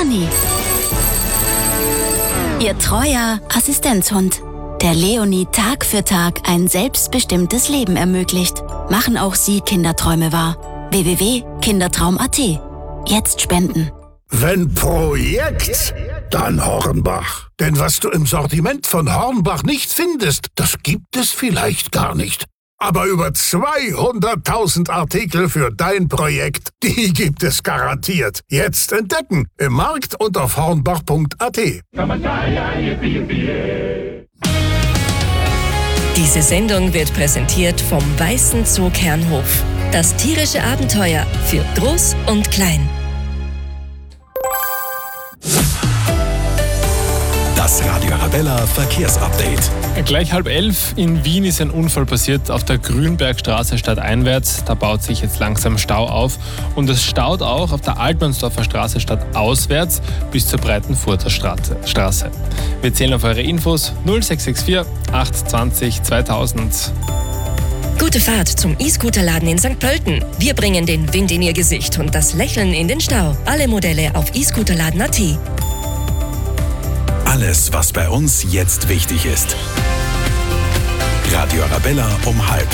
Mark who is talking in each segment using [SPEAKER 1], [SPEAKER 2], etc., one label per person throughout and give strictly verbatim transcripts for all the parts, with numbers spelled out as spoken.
[SPEAKER 1] Leonie. Ihr treuer Assistenzhund, der Leonie Tag für Tag ein selbstbestimmtes Leben ermöglicht. Machen auch Sie Kinderträume wahr. w w w punkt kindertraum punkt a t. Jetzt spenden.
[SPEAKER 2] Wenn Projekt, dann Hornbach. Denn was du im Sortiment von Hornbach nicht findest, das gibt es vielleicht gar nicht. Aber über zweihunderttausend Artikel für dein Projekt, die gibt es garantiert. Jetzt entdecken im Markt und auf hornbach punkt a t.
[SPEAKER 3] Diese Sendung wird präsentiert vom Weißen Zoo Kernhof. Das tierische Abenteuer für Groß und Klein.
[SPEAKER 4] Das Radio Arabella Verkehrsupdate.
[SPEAKER 5] Gleich halb elf in Wien ist ein Unfall passiert auf der Grünbergstraße stadteinwärts. Da baut sich jetzt langsam Stau auf und es staut auch auf der Altmannsdorfer Straße stadtauswärts bis zur Breitenfurter Straße. Wir zählen auf eure Infos null sechs sechs vier acht zwanzig zweitausend.
[SPEAKER 3] Gute Fahrt zum E-Scooter-Laden in Sankt Pölten. Wir bringen den Wind in Ihr Gesicht und das Lächeln in den Stau. Alle Modelle auf e scooterladen punkt a t.
[SPEAKER 4] Alles, was bei uns jetzt wichtig ist. Radio Arabella um halb.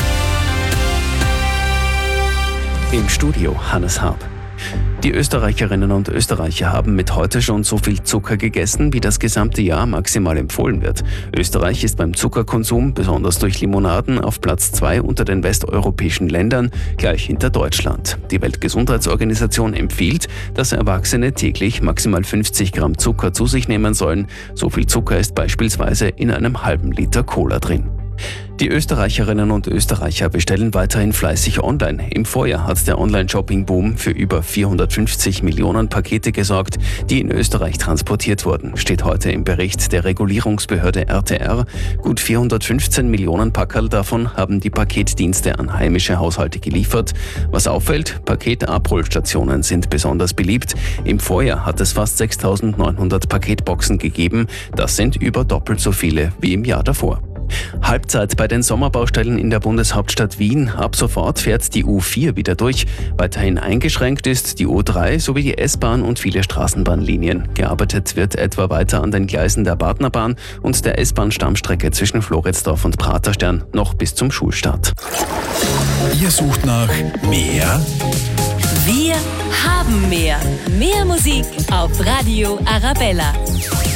[SPEAKER 6] Im Studio Hannes Harp. Die Österreicherinnen und Österreicher haben mit heute schon so viel Zucker gegessen, wie das gesamte Jahr maximal empfohlen wird. Österreich ist beim Zuckerkonsum, besonders durch Limonaden, auf Platz zwei unter den westeuropäischen Ländern, gleich hinter Deutschland. Die Weltgesundheitsorganisation empfiehlt, dass Erwachsene täglich maximal fünfzig Gramm Zucker zu sich nehmen sollen. So viel Zucker ist beispielsweise in einem halben Liter Cola drin. Die Österreicherinnen und Österreicher bestellen weiterhin fleißig online. Im Vorjahr hat der Online-Shopping-Boom für über vierhundertfünfzig Millionen Pakete gesorgt, die in Österreich transportiert wurden, steht heute im Bericht der Regulierungsbehörde R T R. Gut vierhundertfünfzehn Millionen Packerl davon haben die Paketdienste an heimische Haushalte geliefert. Was auffällt, Paketabholstationen sind besonders beliebt. Im Vorjahr hat es fast sechstausendneunhundert Paketboxen gegeben. Das sind über doppelt so viele wie im Jahr davor. Halbzeit bei den Sommerbaustellen in der Bundeshauptstadt Wien. Ab sofort fährt die U vier wieder durch. Weiterhin eingeschränkt ist die U drei sowie die S-Bahn und viele Straßenbahnlinien. Gearbeitet wird etwa weiter an den Gleisen der Partnerbahn und der S-Bahn-Stammstrecke zwischen Floridsdorf und Praterstern noch bis zum Schulstart.
[SPEAKER 4] Ihr sucht nach mehr?
[SPEAKER 1] Wir haben mehr. Mehr Musik auf Radio Arabella.